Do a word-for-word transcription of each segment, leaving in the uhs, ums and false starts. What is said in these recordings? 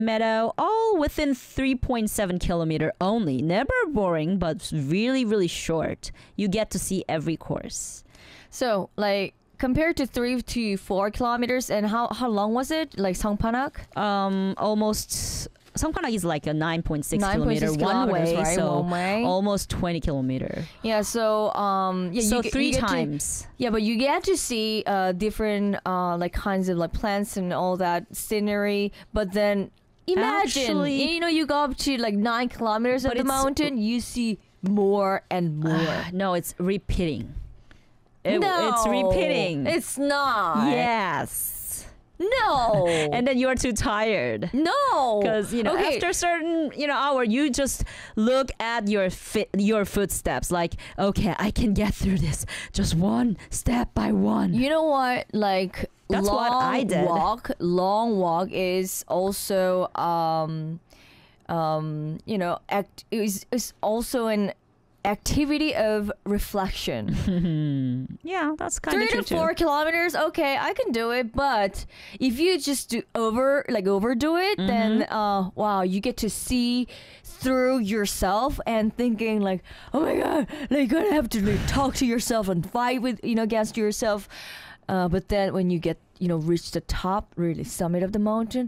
Meadow, all within three point seven kilometer only. Never boring, but really, really short. You get to see every course. So, like, compared to three to four kilometers, and how, how long was it? Like, Songpanak? Um, almost... Songpanak is like a nine point six kilometer one way, right? so One way. almost twenty kilometer. Yeah, so um, yeah, So you, get- three you get to- times. yeah, but you get to see uh different uh like kinds of like plants and all that scenery. But then imagine, Actually- you know, you go up to like nine kilometers of But the it's- mountain, you see more and more. No, it's repeating. It- no, It's repeating. It's not. Yes. No. And then you're too tired. no. Because you know, Okay. after a certain you know hour, you just look at your fit, your footsteps. Like, okay, I can get through this, just one step by one. You know what? Like That's long what I did. walk, long walk is also um um you know act is is also an activity of reflection. Yeah, that's kind Three of true to four too. kilometers, okay, I can do it. But if you just do over like overdo it, Mm-hmm. then uh wow, you get to see through yourself and thinking like, oh my god, like you're gonna have to like, talk to yourself and fight with you know against yourself. Uh, but then when you get you know reach the top, really summit of the mountain,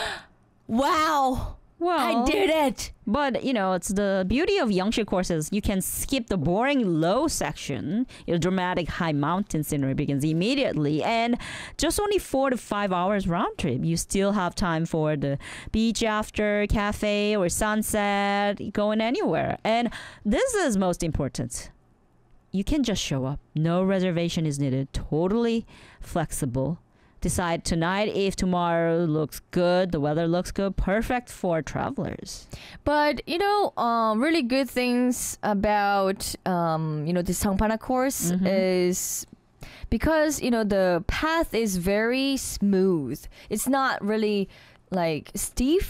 wow, Well, I did it. But you know, it's the beauty of Yangshi courses. You can skip the boring low section. Your dramatic high mountain scenery begins immediately, and just only four to five hours round trip. You still have time for the beach after, cafe or sunset, going anywhere. And this is most important. You can just show up. No reservation is needed. Totally flexible. Decide tonight if tomorrow looks good, the weather looks good, perfect for travelers. But you know, um, really good things about um, you know the Sangpana course Mhm. is because you know the path is very smooth. It's not really like steep,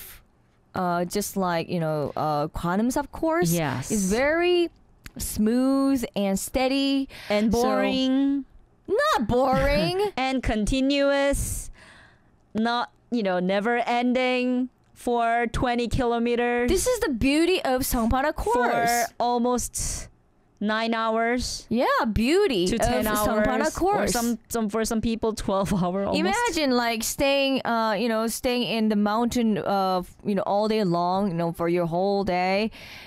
uh, just like you know uh, Kwanumsap course. Yes. It's very smooth and steady, And So- boring not boring. and continuous, not, you know, never ending for twenty kilometers. This is the beauty of Sangpana course. for almost nine hours yeah, beauty to ten of hours. Sangpana Or course. some, some for some people twelve hour almost. Imagine like staying, uh, you know, staying in the mountain, uh, you know, all day long, you know, for your whole day,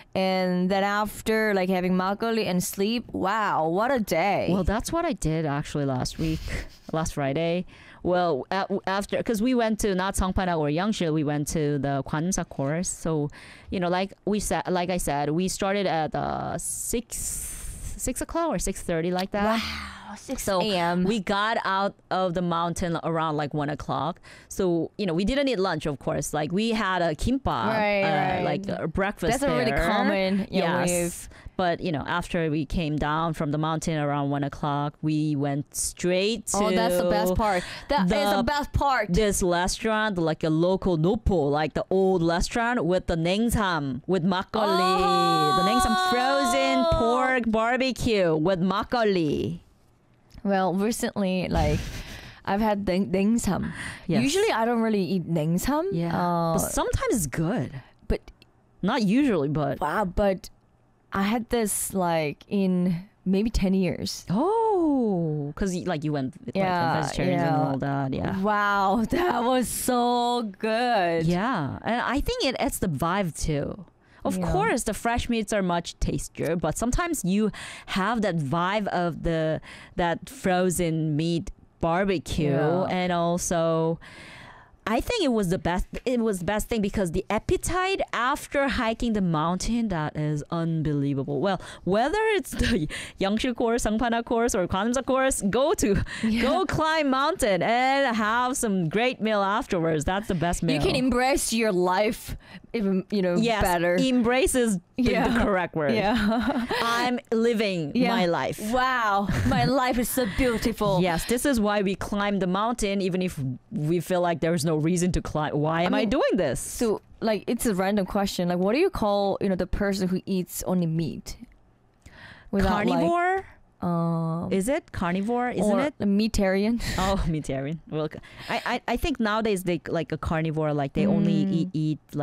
and then after like having makgeolli and sleep. Wow, what a day! Well, that's what I did actually last week, last Friday. Well, a- after, because we went to not Songpana or Yangshi, we went to the Kwanumsa course. So, you know, like we said, like I said, we started at uh, six, six o'clock or six thirty, like that. wow, six So a.m. we got out of the mountain around like one o'clock. So you know we didn't eat lunch, of course. Like we had a kimbap, Right, uh, right. like a breakfast. That's a really there. common, yeah, Yes, but you know after we came down from the mountain around one o'clock, we went straight to. Oh, that's the best part. That is the- the best part. This restaurant, like a local nopo, like the old restaurant with the nangsam with makgeolli, Oh. the nangsam frozen pork barbecue with makgeolli. Well, recently, like I've had deng dengsam. Yes. Usually, I don't really eat dengsam. Yeah, uh, but sometimes it's good. but Not usually, but wow, but I had this like in maybe ten years. oh, because like you went with, Yeah, like vegetarians and yeah. all that. Yeah, Wow, that was so good. yeah, and I think it adds the vibe too. Of Yeah. course, the fresh meats are much tastier, but sometimes you have that vibe of the that frozen meat barbecue, Yeah. and also. I think it was the best. It was the best thing because the appetite after hiking the mountain, that is unbelievable. Well, whether it's the Yangshi course, Sangpana course, or Kwanumsa course, go to go climb mountain and have some great meal afterwards. That's the best meal. You can embrace your life even you know yes, better. embrace is the, Yeah. the correct word. Yeah. I'm living Yeah. my life. Wow, my life is so beautiful. Yes, this is why we climb the mountain, even if we feel like there's no reason to climb. Why am I, mean, doing this? So, like, it's a random question. Like, what do you call you know the person who eats only meat? Without, like- Carnivore? Um, Is it carnivore? Isn't or it? a meatarian. Oh, meatarian. Well, I, I I think nowadays they like a carnivore. Like they only Mm. eat, eat